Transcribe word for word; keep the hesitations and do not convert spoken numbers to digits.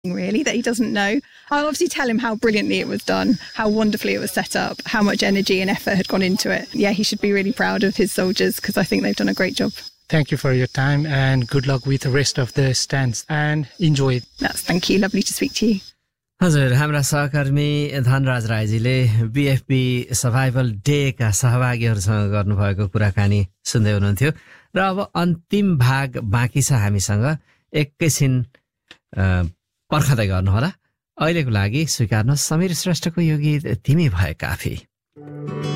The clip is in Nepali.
really, that he doesn't know. I'll obviously tell him how brilliantly it was done, how wonderfully it was set up, how much energy and effort had gone into it. Yeah, he should be really proud of his soldiers because I think they've done a great job. Thank you for your time and good luck with the rest of the stands and enjoy it. That's, thank you. Lovely to speak to you. हजुर, हाम्रा सहकर्मी धनराज राईजीले बीएफपी सर्भाइभल डे का सहभागीहरूसँग गर्नुभएको कुराकानी सुन्दै हुनुहुन्थ्यो र अब अन्तिम भाग बाँकी छ हामीसँग एकैछिन पर्खदै गर्नुहोला अहिलेको लागि स्वीकार्नुहोस् समीर श्रेष्ठको यो गीत तिमी भए काफी